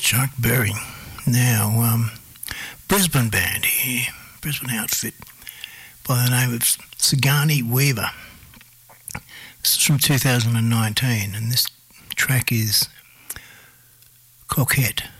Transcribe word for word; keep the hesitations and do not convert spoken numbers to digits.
Chuck Berry. Now, um, Brisbane band here, Brisbane outfit by the name of Sigourney Weaver. This is from two thousand nineteen, and this track is Coquette.